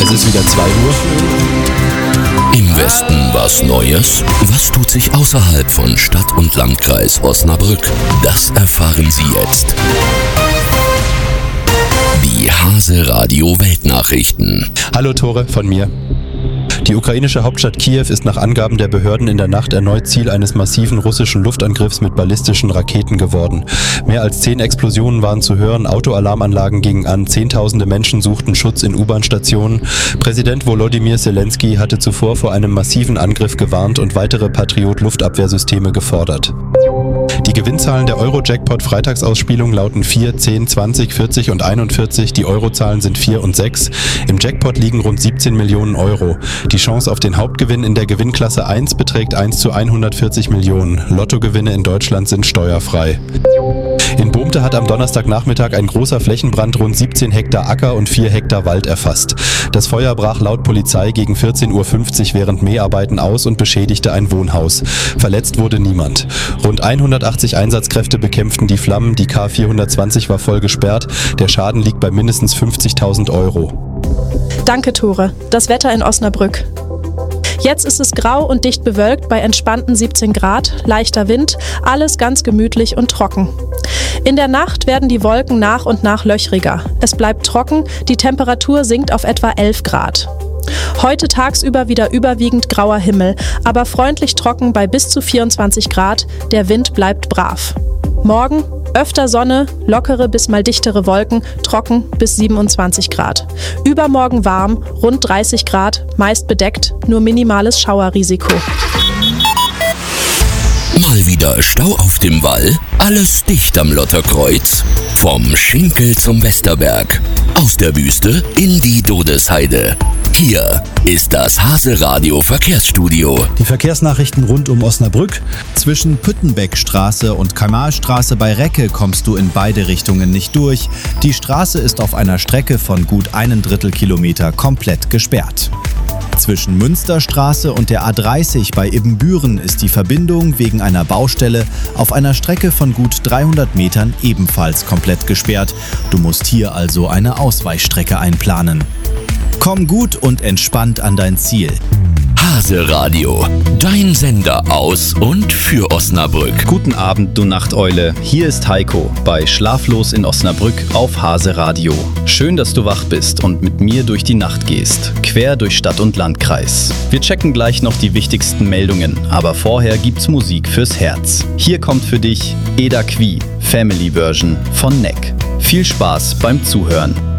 Es ist wieder 2 Uhr. Im Westen was Neues? Was tut sich außerhalb von Stadt und Landkreis Osnabrück? Das erfahren Sie jetzt. Die Hase Radio Weltnachrichten. Hallo Tore von mir. Die ukrainische Hauptstadt Kiew ist nach Angaben der Behörden in der Nacht erneut Ziel eines massiven russischen Luftangriffs mit ballistischen Raketen geworden. Mehr als 10 Explosionen waren zu hören, Autoalarmanlagen gingen an, Zehntausende Menschen suchten Schutz in U-Bahn-Stationen. Präsident Volodymyr Zelensky hatte zuvor vor einem massiven Angriff gewarnt und weitere Patriot-Luftabwehrsysteme gefordert. Die Gewinnzahlen der Euro-Jackpot-Freitagsausspielung lauten 4, 10, 20, 40 und 41. Die Eurozahlen sind 4 und 6. Im Jackpot liegen rund 17 Millionen Euro. Die Chance auf den Hauptgewinn in der Gewinnklasse 1 beträgt 1 zu 140 Millionen. Lottogewinne in Deutschland sind steuerfrei. In Boomte hat am Donnerstagnachmittag ein großer Flächenbrand rund 17 Hektar Acker und 4 Hektar Wald erfasst. Das Feuer brach laut Polizei gegen 14.50 Uhr während Mäharbeiten aus und beschädigte ein Wohnhaus. Verletzt wurde niemand. Rund 180 Einsatzkräfte bekämpften die Flammen, die K420 war voll gesperrt. Der Schaden liegt bei mindestens 50.000 Euro. Danke, Tore. Das Wetter in Osnabrück. Jetzt ist es grau und dicht bewölkt bei entspannten 17 Grad, leichter Wind, alles ganz gemütlich und trocken. In der Nacht werden die Wolken nach und nach löchriger. Es bleibt trocken, die Temperatur sinkt auf etwa 11 Grad. Heute tagsüber wieder überwiegend grauer Himmel, aber freundlich trocken bei bis zu 24 Grad, der Wind bleibt brav. Morgen öfter Sonne, lockere bis mal dichtere Wolken, trocken bis 27 Grad. Übermorgen warm, rund 30 Grad, meist bedeckt, nur minimales Schauerrisiko. Mal wieder Stau auf dem Wall, alles dicht am Lotterkreuz. Vom Schinkel zum Westerberg, aus der Wüste in die Dodesheide. Hier ist das Hase Radio Verkehrsstudio. Die Verkehrsnachrichten rund um Osnabrück. Zwischen Püttenbeckstraße und Kamalstraße bei Recke kommst du in beide Richtungen nicht durch. Die Straße ist auf einer Strecke von gut 1/3 Kilometer komplett gesperrt. Zwischen Münsterstraße und der A30 bei Ibbenbüren ist die Verbindung wegen einer Baustelle auf einer Strecke von gut 300 Metern ebenfalls komplett gesperrt. Du musst hier also eine Ausweichstrecke einplanen. Komm gut und entspannt an dein Ziel. Hase Radio, dein Sender aus und für Osnabrück. Guten Abend, du Nachteule. Hier ist Heiko bei Schlaflos in Osnabrück auf Hase Radio. Schön, dass du wach bist und mit mir durch die Nacht gehst, quer durch Stadt und Landkreis. Wir checken gleich noch die wichtigsten Meldungen, aber vorher gibt's Musik fürs Herz. Hier kommt für dich Eda Qui, Family Version von Neck. Viel Spaß beim Zuhören.